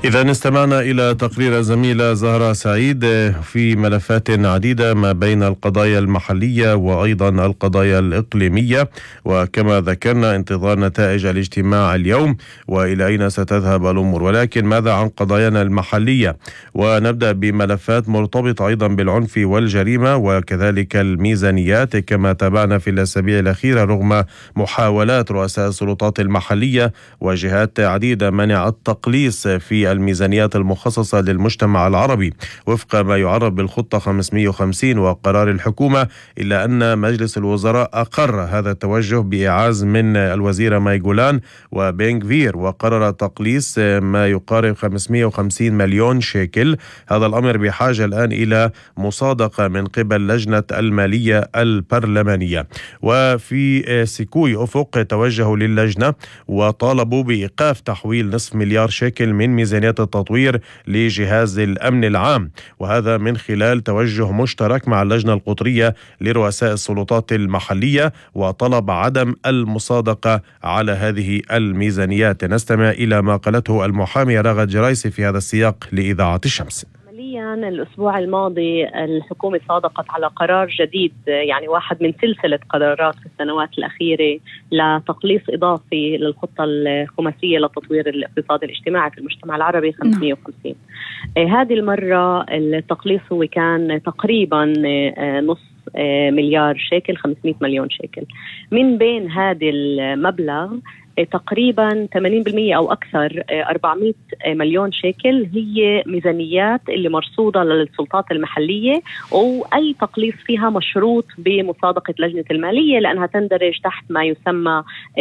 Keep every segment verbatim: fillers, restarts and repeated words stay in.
إذا استمعنا إلى تقرير الزميلة زهرة سعيد في ملفات عديدة ما بين القضايا المحلية وأيضا القضايا الإقليمية، وكما ذكرنا انتظار نتائج الاجتماع اليوم وإلى أين ستذهب الأمور. ولكن ماذا عن قضايانا المحلية؟ ونبدأ بملفات مرتبطة أيضا بالعنف والجريمة وكذلك الميزانيات، كما تابعنا في الأسابيع الأخيرة رغم محاولات رؤساء السلطات المحلية وجهات عديدة منع التقليص في الميزانيات المخصصة للمجتمع العربي وفق ما يعرف بالخطة خمسمئة وخمسين وقرار الحكومة، إلا أن مجلس الوزراء أقر هذا التوجه بإعاز من الوزير مايغولان وبنغفير، وقرر تقليص ما يقارب خمسمئة وخمسين مليون شيكل. هذا الأمر بحاجة الآن إلى مصادقة من قبل لجنة المالية البرلمانية. وفي سيكوي أفق توجهوا للجنة وطالبوا بإيقاف تحويل نصف مليار شيكل من ميزانية التطوير لجهاز الأمن العام، وهذا من خلال توجه مشترك مع اللجنة القطرية لرؤساء السلطات المحلية وطلب عدم المصادقة على هذه الميزانيات. نستمع إلى ما قالته المحامية راغد جرايسي في هذا السياق لإذاعة الشمس. الأسبوع الماضي الحكومة صادقت على قرار جديد، يعني واحد من سلسلة قرارات في السنوات الأخيرة لتقليص إضافي للخطة الخماسية لتطوير الاقتصاد الاجتماعي في المجتمع العربي خمسمئة وخمسين. هذه المرة التقليص هو كان تقريبا نص مليار شيكل، خمسمئة مليون شيكل. من بين هذا المبلغ تقريبا ثمانين بالمئة أو أكثر أربعمئة مليون شيكل هي ميزانيات اللي مرصودة للسلطات المحلية، وأي تقليص فيها مشروط بمصادقة لجنة المالية لأنها تندرج تحت ما يسمى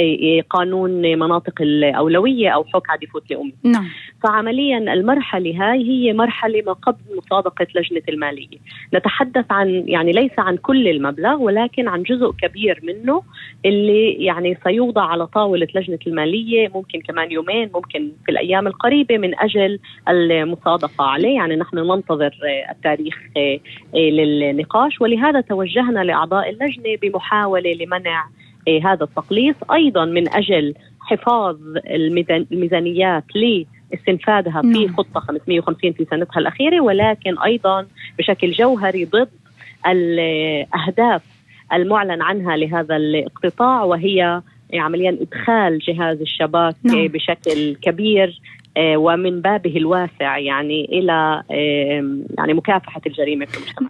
قانون مناطق الأولوية أو حق عديفوت لأمي. نعم. فعمليا المرحلة هاي هي مرحلة ما قبل مصادقة لجنة المالية. نتحدث عن يعني ليس عن كل المبلغ ولكن عن جزء كبير منه اللي يعني سيوضع على طاولة لجنة المالية ممكن كمان يومين، ممكن في الأيام القريبة من أجل المصادقة عليه. يعني نحن ننتظر التاريخ للنقاش، ولهذا توجهنا لأعضاء اللجنة بمحاولة لمنع هذا التقليص، أيضا من أجل حفاظ الميزانيات لاستنفادها في خطة خمسمئة وخمسين في سنتها الأخيرة، ولكن أيضا بشكل جوهري ضد الأهداف المعلن عنها لهذا الاقتطاع، وهي عمليا إدخال جهاز الشباك نعم. بشكل كبير ومن بابه الواسع يعني إلى يعني مكافحة الجريمة في المجتمع.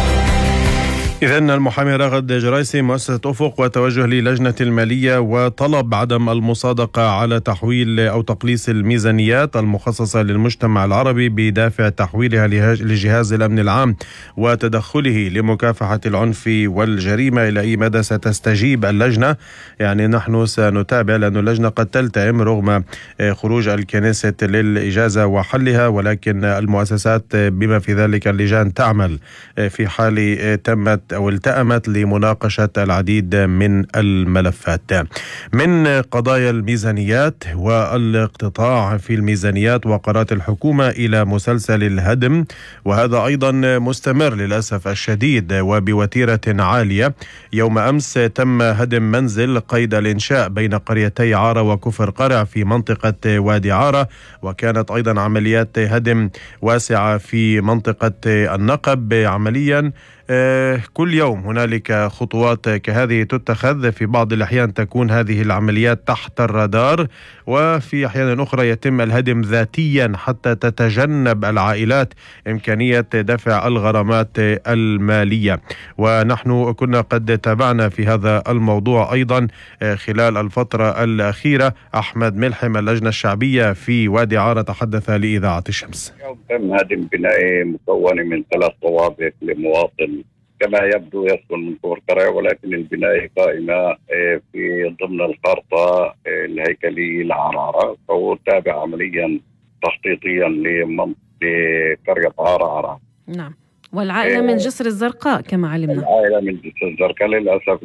إذن المحامي راغد جرايسي مؤسسة أفق وتوجه للجنة المالية وطلب عدم المصادقة على تحويل أو تقليص الميزانيات المخصصة للمجتمع العربي بدافع تحويلها لجهاز الأمن العام وتدخله لمكافحة العنف والجريمة. إلى أي مدى ستستجيب اللجنة؟ يعني نحن سنتابع، لأن اللجنة قد تلتئم رغم خروج الكنيسة للإجازة وحلها، ولكن المؤسسات بما في ذلك اللجان تعمل في حال تمت أو التأمت لمناقشة العديد من الملفات. من قضايا الميزانيات والاقتطاع في الميزانيات وقرارات الحكومة إلى مسلسل الهدم، وهذا أيضا مستمر للأسف الشديد وبوتيرة عالية. يوم أمس تم هدم منزل قيد الإنشاء بين قريتي عارة وكفر قرع في منطقة وادي عارة، وكانت أيضا عمليات هدم واسعة في منطقة النقب. عمليا كل يوم هنالك خطوات كهذه تتخذ، في بعض الأحيان تكون هذه العمليات تحت الرادار، وفي أحيان أخرى يتم الهدم ذاتيا حتى تتجنب العائلات إمكانية دفع الغرامات المالية. ونحن كنا قد تابعنا في هذا الموضوع أيضا خلال الفترة الأخيرة. أحمد ملحم اللجنة الشعبية في وادي عارة تحدث لإذاعة الشمس. تم هدم بناء مكون من ثلاث طوابق لمواطن كما يبدو يسكن من كفر قرع، ولكن البناية قائمة في ضمن الخارطة الهيكلية لعرارة، فهو تابع عمليا تخطيطيا لقرية عارة عارة. نعم. والعائلة من جسر الزرقاء كما علمنا. العائلة من جسر الزرقاء للأسف